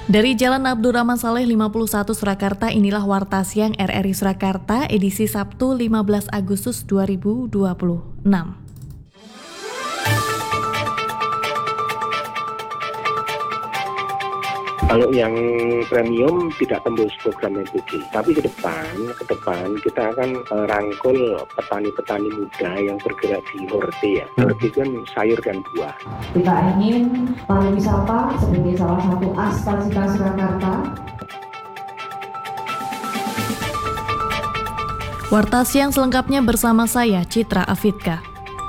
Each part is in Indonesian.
Dari Jalan Abdurrahman Saleh 51 Surakarta, inilah Warta Siang RRI Surakarta edisi Sabtu 15 Agustus 2026. Kalau yang premium tidak tembus program MBG, tapi ke depan kita akan rangkul petani-petani muda yang bergerak di horti ya. Horti kan sayur dan buah. Kita ingin pariwisata sebagai salah satu cita-cita Surakarta. Warta Siang selengkapnya bersama saya, Citra Afidka.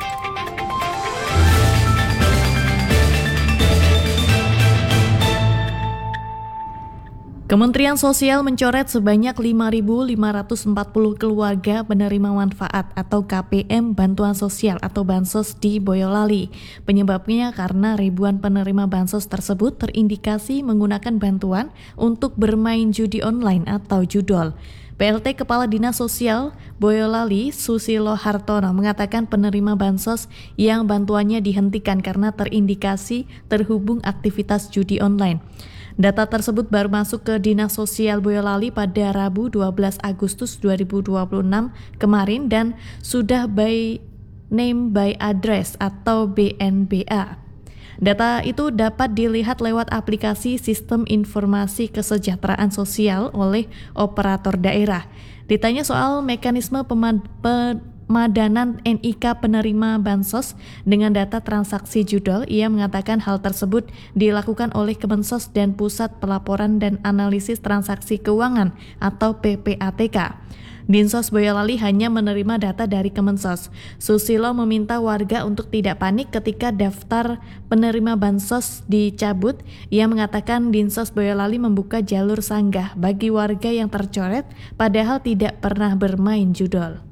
Kementerian Sosial mencoret sebanyak 5.540 keluarga penerima manfaat atau KPM Bantuan Sosial atau Bansos di Boyolali. Penyebabnya karena ribuan penerima Bansos tersebut terindikasi menggunakan bantuan untuk bermain judi online atau judol. PLT Kepala Dinas Sosial Boyolali Susilo Hartono mengatakan penerima Bansos yang bantuannya dihentikan karena terindikasi terhubung aktivitas judi online. Data tersebut baru masuk ke Dinas Sosial Boyolali pada Rabu 12 Agustus 2026 kemarin dan sudah by name by address atau BNBA. Data itu dapat dilihat lewat aplikasi Sistem Informasi Kesejahteraan Sosial oleh operator daerah. Ditanya soal mekanisme pemadanan NIK penerima Bansos dengan data transaksi judol, ia mengatakan hal tersebut dilakukan oleh Kemensos dan Pusat Pelaporan dan Analisis Transaksi Keuangan atau PPATK. Dinsos Boyolali hanya menerima data dari Kemensos. Susilo meminta warga untuk tidak panik ketika daftar penerima Bansos dicabut. Ia mengatakan Dinsos Boyolali membuka jalur sanggah bagi warga yang tercoret padahal tidak pernah bermain judol.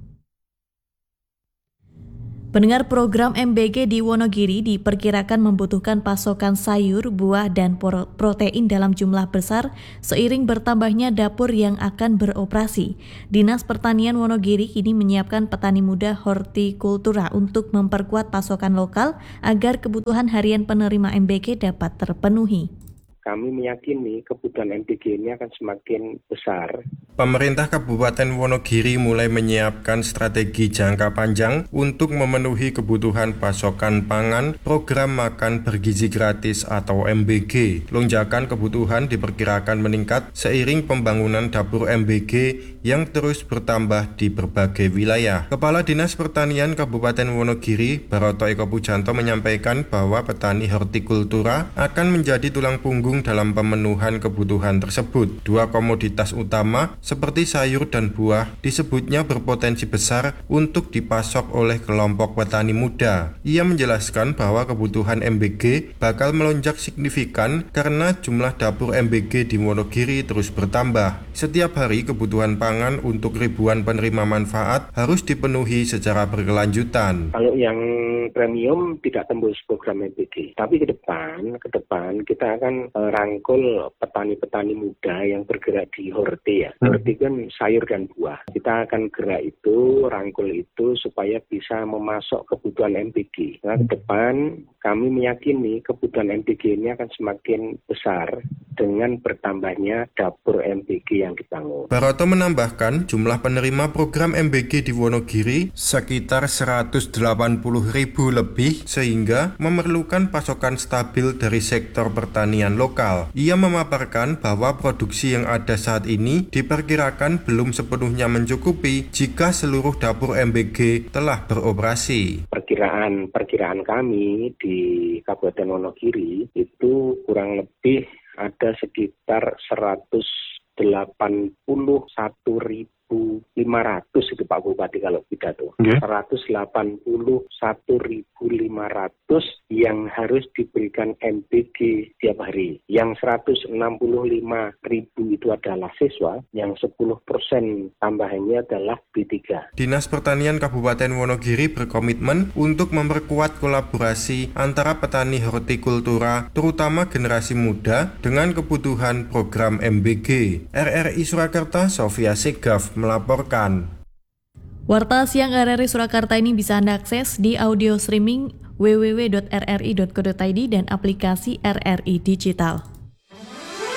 Pendengar, program MBG di Wonogiri diperkirakan membutuhkan pasokan sayur, buah, dan protein dalam jumlah besar seiring bertambahnya dapur yang akan beroperasi. Dinas Pertanian Wonogiri kini menyiapkan petani muda hortikultura untuk memperkuat pasokan lokal agar kebutuhan harian penerima MBG dapat terpenuhi. Kami meyakini kebutuhan MBG ini akan semakin besar. Pemerintah Kabupaten Wonogiri mulai menyiapkan strategi jangka panjang untuk memenuhi kebutuhan pasokan pangan program makan bergizi gratis atau MBG. Lonjakan kebutuhan diperkirakan meningkat seiring pembangunan dapur MBG yang terus bertambah di berbagai wilayah. Kepala Dinas Pertanian Kabupaten Wonogiri, Baroto Eko Pujanto menyampaikan bahwa petani hortikultura akan menjadi tulang punggung dalam pemenuhan kebutuhan tersebut. Dua komoditas utama seperti sayur dan buah disebutnya berpotensi besar untuk dipasok oleh kelompok petani muda. Ia menjelaskan bahwa kebutuhan MBG bakal melonjak signifikan karena jumlah dapur MBG di Wonogiri terus bertambah. Setiap hari kebutuhan pangan untuk ribuan penerima manfaat harus dipenuhi secara berkelanjutan. Kalau yang premium tidak tembus program MBG, tapi ke depan kita akan rangkul petani-petani muda yang bergerak di horti ya. Horti kan sayur dan buah. Kita akan gerak itu, rangkul itu supaya bisa memasok kebutuhan MBG. Nah, ke depan kami meyakini kebutuhan MBG ini akan semakin besar dengan bertambahnya dapur MBG yang dibangun. Baroto menambahkan jumlah penerima program MBG di Wonogiri sekitar 180.000 lebih sehingga memerlukan pasokan stabil dari sektor pertanian lokal. Ia memaparkan bahwa produksi yang ada saat ini diperkirakan belum sepenuhnya mencukupi jika seluruh dapur MBG telah beroperasi. Perkiraan kami di Kabupaten Wonogiri itu kurang lebih ada sekitar 181.500 itu Pak Bupati kalau pidato. 181.500 yang harus diberikan MBG tiap hari. Yang 165.000 itu adalah siswa, yang 10% tambahannya adalah B3. Dinas Pertanian Kabupaten Wonogiri berkomitmen untuk memperkuat kolaborasi antara petani hortikultura, terutama generasi muda, dengan kebutuhan program MBG. RRI Surakarta, Sofia Segaf melaporkan. Warta Siang RRI Surakarta ini bisa Anda akses di audio streaming www.rri.co.id dan aplikasi RRI Digital.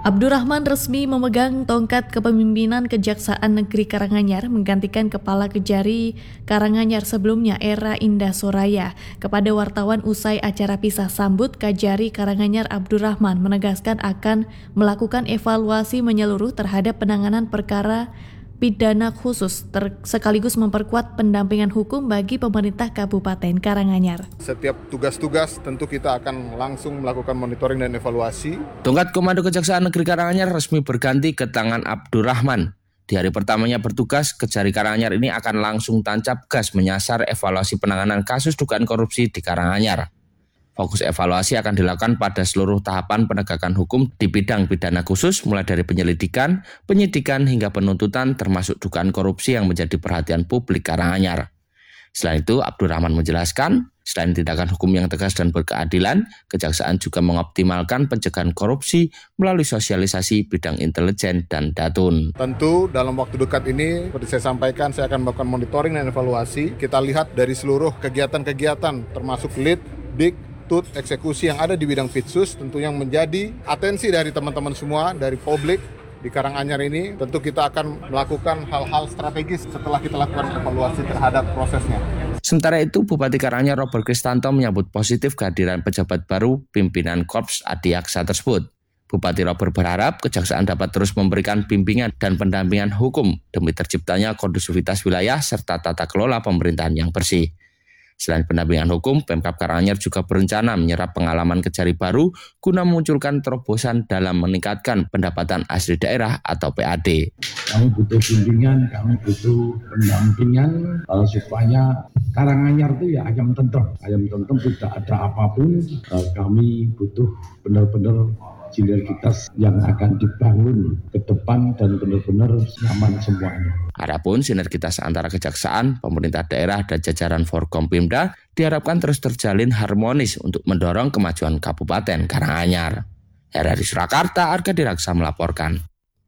Abdurrahman resmi memegang tongkat kepemimpinan Kejaksaan Negeri Karanganyar menggantikan Kepala Kejari Karanganyar sebelumnya Era Indah Soraya. Kepada wartawan usai acara pisah sambut, Kejari Karanganyar Abdurrahman menegaskan akan melakukan evaluasi menyeluruh terhadap penanganan perkara pidana khusus sekaligus memperkuat pendampingan hukum bagi pemerintah Kabupaten Karanganyar. Setiap tugas-tugas tentu kita akan langsung melakukan monitoring dan evaluasi. Tongkat Komando Kejaksaan Negeri Karanganyar resmi berganti ke tangan Abdurrahman. Di hari pertamanya bertugas, Kejari Karanganyar ini akan langsung tancap gas menyasar evaluasi penanganan kasus dugaan korupsi di Karanganyar. Fokus evaluasi akan dilakukan pada seluruh tahapan penegakan hukum di bidang pidana khusus, mulai dari penyelidikan, penyidikan, hingga penuntutan, termasuk dugaan korupsi yang menjadi perhatian publik Karanganyar. Selain itu, Abdurrahman menjelaskan, selain tindakan hukum yang tegas dan berkeadilan, Kejaksaan juga mengoptimalkan pencegahan korupsi melalui sosialisasi bidang intelijen dan datun. Tentu dalam waktu dekat ini, seperti saya sampaikan, saya akan melakukan monitoring dan evaluasi. Kita lihat dari seluruh kegiatan-kegiatan, termasuk lead, dik, eksekusi yang ada di bidang Pitsus, tentu yang menjadi atensi dari teman-teman semua, dari publik di Karanganyar ini, tentu kita akan melakukan hal-hal strategis setelah kita lakukan evaluasi terhadap prosesnya. Sementara itu, Bupati Karanganyar Robert Kristanto menyambut positif kehadiran pejabat baru pimpinan Korps Adiaksa tersebut. Bupati Robert berharap Kejaksaan dapat terus memberikan bimbingan dan pendampingan hukum demi terciptanya kondusivitas wilayah serta tata kelola pemerintahan yang bersih. Selain pendampingan hukum, Pemkab Karanganyar juga berencana menyerap pengalaman Kejari baru guna memunculkan terobosan dalam meningkatkan pendapatan asli daerah atau PAD. Kami butuh bimbingan, kami butuh pendampingan supaya Karanganyar itu ya ayam tentrem tidak ada apapun. Kami butuh benar-benar sinergitas yang akan dibangun ke depan dan benar-benar nyaman semuanya. Adapun sinergitas antara Kejaksaan, pemerintah daerah, dan jajaran Forkompimda diharapkan terus terjalin harmonis untuk mendorong kemajuan Kabupaten Karanganyar. RRI Surakarta, Arkadi Raksa melaporkan.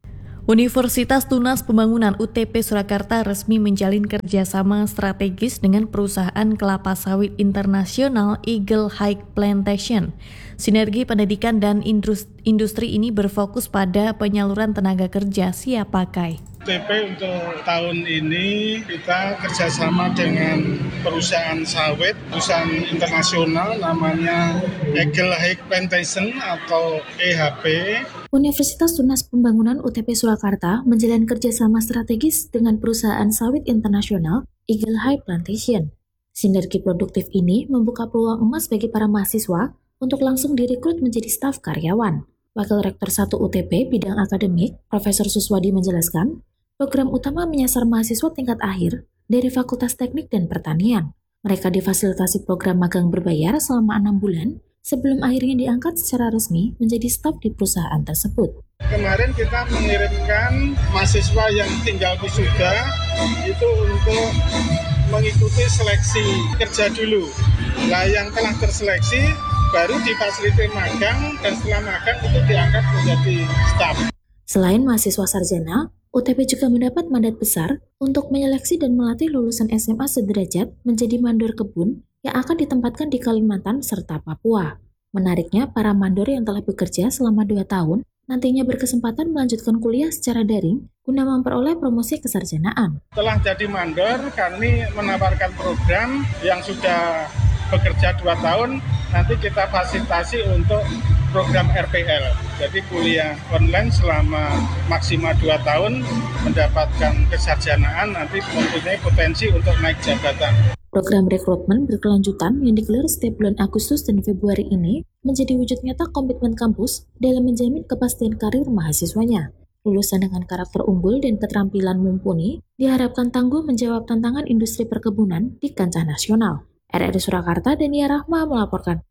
Universitas Tunas Pembangunan UTP Surakarta resmi menjalin kerjasama strategis dengan perusahaan kelapa sawit internasional Eagle High Plantation. Sinergi pendidikan dan industri ini berfokus pada penyaluran tenaga kerja siap pakai. UTP untuk tahun ini kita kerjasama dengan perusahaan sawit, perusahaan internasional namanya Eagle High Plantation atau EHP. Universitas Tunas Pembangunan UTP Surakarta menjalin kerjasama strategis dengan perusahaan sawit internasional Eagle High Plantation. Sinergi produktif ini membuka peluang emas bagi para mahasiswa untuk langsung direkrut menjadi staf karyawan. Wakil Rektor 1 UTP bidang akademik, Profesor Suswadi menjelaskan, program utama menyasar mahasiswa tingkat akhir dari Fakultas Teknik dan Pertanian. Mereka difasilitasi program magang berbayar selama 6 bulan sebelum akhirnya diangkat secara resmi menjadi staf di perusahaan tersebut. Kemarin kita mengirimkan mahasiswa yang tinggal wisuda itu untuk mengikuti seleksi kerja dulu. Nah, yang telah terseleksi baru difasilitasi magang dan setelah magang itu diangkat menjadi staf. Selain mahasiswa sarjana, UTP juga mendapat mandat besar untuk menyeleksi dan melatih lulusan SMA sederajat menjadi mandor kebun yang akan ditempatkan di Kalimantan serta Papua. Menariknya, para mandor yang telah bekerja selama 2 tahun nantinya berkesempatan melanjutkan kuliah secara daring guna memperoleh promosi kesarjanaan. Setelah jadi mandor, kami menawarkan program yang sudah bekerja 2 tahun, nanti kita fasilitasi untuk program RPL. Jadi kuliah online selama maksimal 2 tahun, mendapatkan kesarjanaan, nanti mempunyai potensi untuk naik jabatan. Program rekrutmen berkelanjutan yang digelar setiap bulan Agustus dan Februari ini menjadi wujud nyata komitmen kampus dalam menjamin kepastian karir mahasiswanya. Lulusan dengan karakter unggul dan keterampilan mumpuni diharapkan tangguh menjawab tantangan industri perkebunan di kancah nasional. RRI Surakarta, Dania Rahma melaporkan.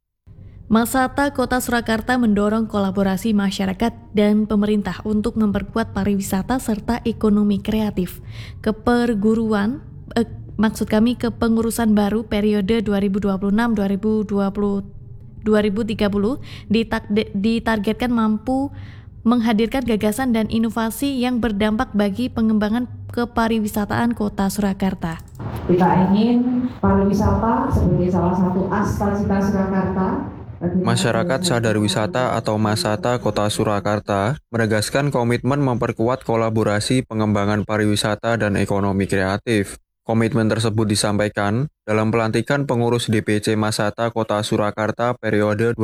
Masata Kota Surakarta mendorong kolaborasi masyarakat dan pemerintah untuk memperkuat pariwisata serta ekonomi kreatif. Kepengurusan baru periode 2026-2030 ditargetkan mampu menghadirkan gagasan dan inovasi yang berdampak bagi pengembangan kepariwisataan Kota Surakarta. Kita ingin pariwisata sebagai salah satu as cita Surakarta Masyarakat Sadar Wisata atau Masata Kota Surakarta menegaskan komitmen memperkuat kolaborasi pengembangan pariwisata dan ekonomi kreatif. Komitmen tersebut disampaikan dalam pelantikan pengurus DPC Masata Kota Surakarta periode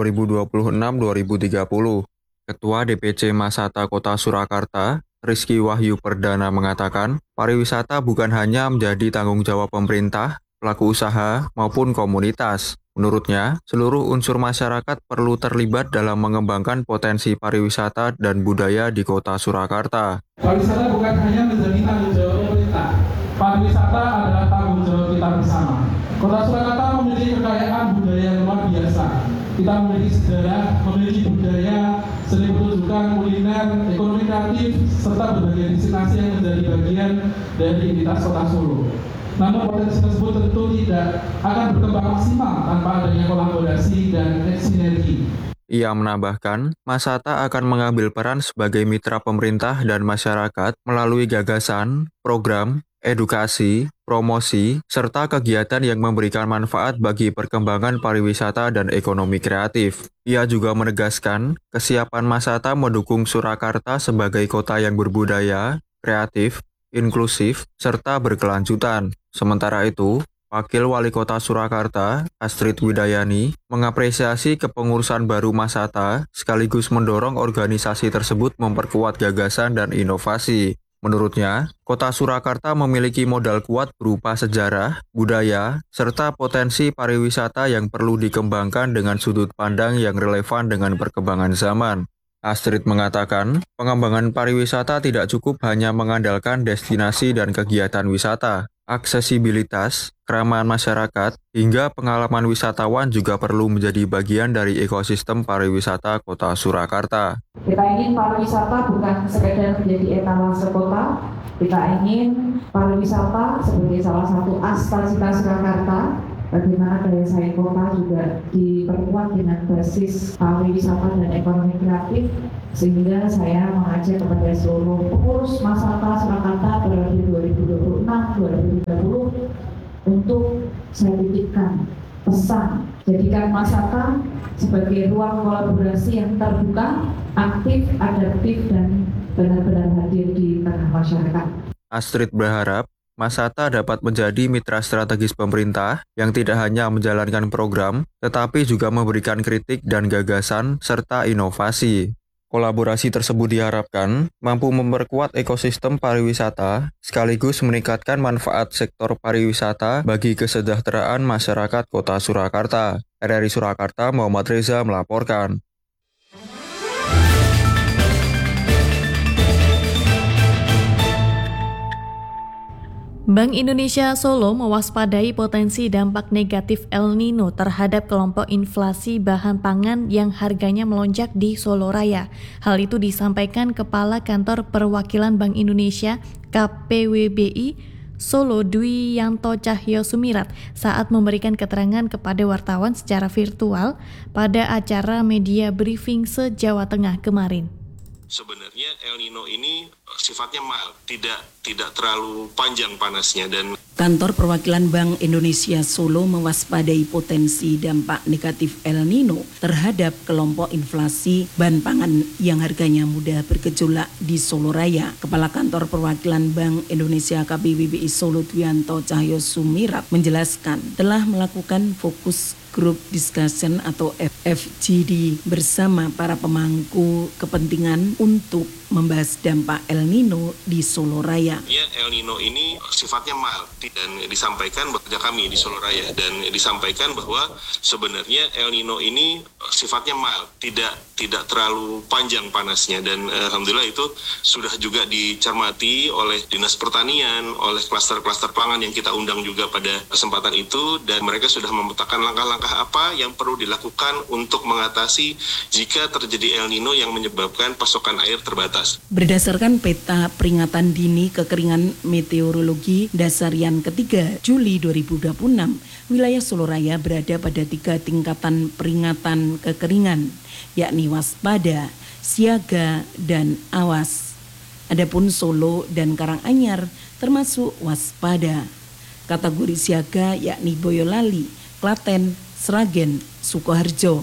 2026-2030. Ketua DPC Masata Kota Surakarta, Rizky Wahyu Perdana mengatakan, pariwisata bukan hanya menjadi tanggung jawab pemerintah, pelaku usaha, maupun komunitas. Menurutnya, seluruh unsur masyarakat perlu terlibat dalam mengembangkan potensi pariwisata dan budaya di Kota Surakarta. Pariwisata bukan hanya menjadi tanggung jawab pemerintah. Pariwisata adalah tanggung jawab kita bersama. Kota Surakarta memiliki kekayaan budaya yang luar biasa. Kita memiliki sejarah, memiliki budaya, seni pertunjukan, kuliner, ekonomi kreatif, serta berbagai destinasi yang menjadi bagian dari identitas Kota Solo. Namun potensi tersebut tentu tidak akan berkembang maksimal tanpa adanya kolaborasi dan sinergi. Ia menambahkan, Masata akan mengambil peran sebagai mitra pemerintah dan masyarakat melalui gagasan, program, edukasi, promosi, serta kegiatan yang memberikan manfaat bagi perkembangan pariwisata dan ekonomi kreatif. Ia juga menegaskan kesiapan Masata mendukung Surakarta sebagai kota yang berbudaya, kreatif, inklusif, serta berkelanjutan. Sementara itu, Wakil Wali Kota Surakarta, Astrid Widayani, mengapresiasi kepengurusan baru Masata sekaligus mendorong organisasi tersebut memperkuat gagasan dan inovasi. Menurutnya, Kota Surakarta memiliki modal kuat berupa sejarah, budaya, serta potensi pariwisata yang perlu dikembangkan dengan sudut pandang yang relevan dengan perkembangan zaman. Astrid mengatakan, pengembangan pariwisata tidak cukup hanya mengandalkan destinasi dan kegiatan wisata. Aksesibilitas, keramahan masyarakat, hingga pengalaman wisatawan juga perlu menjadi bagian dari ekosistem pariwisata Kota Surakarta. Kita ingin pariwisata bukan sekedar menjadi etalase kota, kita ingin pariwisata sebagai salah satu cita Surakarta. Bagaimana daya saing kota juga diperkuat dengan basis pariwisata dan ekonomi kreatif, sehingga saya mengajak kepada seluruh pengurus Masata Surakarta periode 2026-2030 untuk saya titipkan pesan, jadikan Masata sebagai ruang kolaborasi yang terbuka, aktif, adaptif, dan benar-benar hadir di tengah masyarakat. Astrid berharap Masata dapat menjadi mitra strategis pemerintah yang tidak hanya menjalankan program, tetapi juga memberikan kritik dan gagasan serta inovasi. Kolaborasi tersebut diharapkan mampu memperkuat ekosistem pariwisata, sekaligus meningkatkan manfaat sektor pariwisata bagi kesejahteraan masyarakat Kota Surakarta. RRI Surakarta, Muhammad Reza melaporkan. Bank Indonesia Solo mewaspadai potensi dampak negatif El Nino terhadap kelompok inflasi bahan pangan yang harganya melonjak di Solo Raya. Hal itu disampaikan Kepala Kantor Perwakilan Bank Indonesia KPWBI Solo Dwi Yanto Cahyo Sumirat saat memberikan keterangan kepada wartawan secara virtual pada acara media briefing se-Jawa Tengah kemarin. Sebenarnya El Nino ini sifatnya mild, tidak terlalu panjang panasnya. Dan Kantor Perwakilan Bank Indonesia Solo mewaspadai potensi dampak negatif El Nino terhadap kelompok inflasi bahan pangan yang harganya mudah bergejolak di Solo Raya. Kepala Kantor Perwakilan Bank Indonesia KPWBI Solo Dwi Yanto Cahyo Sumirat menjelaskan telah melakukan fokus Group Discussion atau FGD bersama para pemangku kepentingan untuk membahas dampak El Nino di Solo Raya. El Nino ini sifatnya mild dan disampaikan kepada kami di Solo Raya, dan disampaikan bahwa sebenarnya El Nino ini sifatnya mild, tidak terlalu panjang panasnya, dan alhamdulillah itu sudah juga dicermati oleh Dinas Pertanian, oleh klaster-klaster pangan yang kita undang juga pada kesempatan itu, dan mereka sudah memetakan langkah-langkah apa yang perlu dilakukan untuk mengatasi jika terjadi El Nino yang menyebabkan pasokan air terbatas. Berdasarkan peta peringatan dini kekeringan meteorologi dasarian ketiga Juli 2026, wilayah Solo Raya berada pada 3 tingkatan peringatan kekeringan, yakni waspada, siaga, dan awas. Adapun Solo dan Karanganyar termasuk waspada. Kategori siaga yakni Boyolali, Klaten, Sragen, Sukoharjo.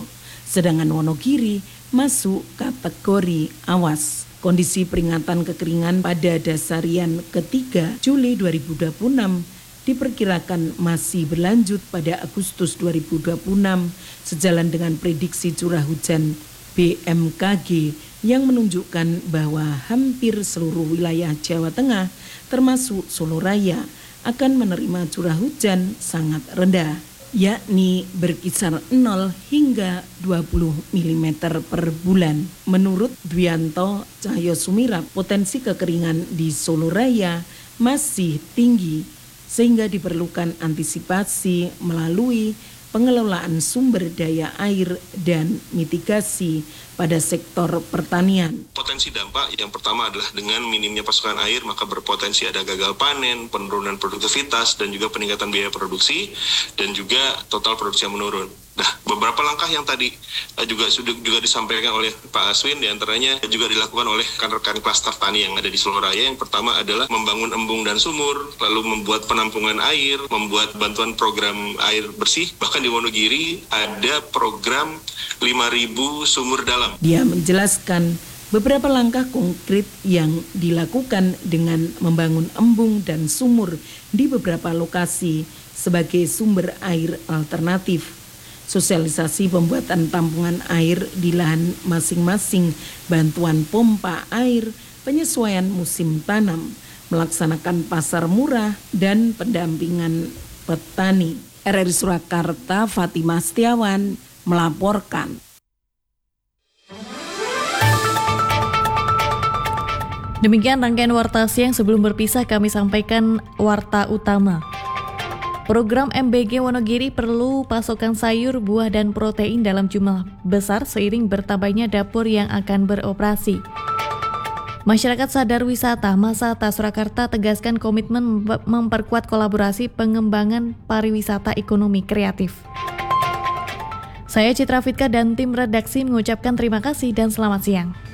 sedangkan Wonogiri masuk kategori awas. Kondisi peringatan kekeringan pada dasarian ketiga Juli 2026 diperkirakan masih berlanjut pada Agustus 2026 sejalan dengan prediksi curah hujan BMKG yang menunjukkan bahwa hampir seluruh wilayah Jawa Tengah termasuk Solo Raya akan menerima curah hujan sangat rendah, yakni berkisar 0 hingga 20 mm per bulan. Menurut Dwianto Cahyo Sumirap, potensi kekeringan di Solo Raya masih tinggi sehingga diperlukan antisipasi melalui pengelolaan sumber daya air dan mitigasi pada sektor pertanian. Potensi dampak yang pertama adalah dengan minimnya pasokan air, maka berpotensi ada gagal panen, penurunan produktivitas, dan juga peningkatan biaya produksi, dan juga total produksi yang menurun. Nah, beberapa langkah yang tadi juga disampaikan oleh Pak Aswin, diantaranya juga dilakukan oleh rekan-rekan klaster tani yang ada di Solo Raya. Yang pertama adalah membangun embung dan sumur, lalu membuat penampungan air, membuat bantuan program air bersih. Bahkan di Wonogiri ada program 5.000 sumur dalam. Dia menjelaskan beberapa langkah konkret yang dilakukan dengan membangun embung dan sumur di beberapa lokasi sebagai sumber air alternatif. Sosialisasi pembuatan tampungan air di lahan masing-masing, bantuan pompa air, penyesuaian musim tanam, melaksanakan pasar murah, dan pendampingan petani. RRI Surakarta, Fatimah Setiawan melaporkan. Demikian rangkaian Warta Siang. Sebelum berpisah kami sampaikan Warta Utama. Program MBG Wonogiri perlu pasokan sayur, buah, dan protein dalam jumlah besar seiring bertambahnya dapur yang akan beroperasi. Masyarakat sadar wisata, Masata Surakarta tegaskan komitmen memperkuat kolaborasi pengembangan pariwisata ekonomi kreatif. Saya Citra Fitka dan tim redaksi mengucapkan terima kasih dan selamat siang.